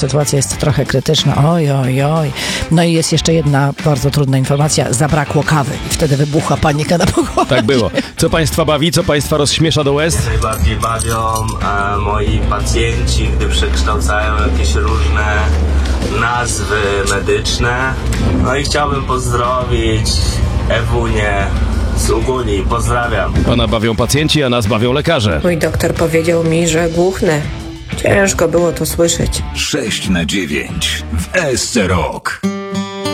sytuacja jest trochę krytyczna. Oj, oj, oj. No i jest jeszcze jedna bardzo trudna informacja. Zabrakło kawy i wtedy wybuchła panika na pokładzie. Tak było. Co państwa bawi? Co państwa rozśmiesza do łez? Najbardziej bawią moi pacjenci, gdy przekształcają jakieś różne nazwy medyczne. No i chciałbym pozdrowić Ewunię z Uguni. Pozdrawiam. Pana bawią pacjenci, a nas bawią lekarze. Mój doktor powiedział mi, że głuchnę. Ciężko było to słyszeć. 6 na 9 w ESC Rock.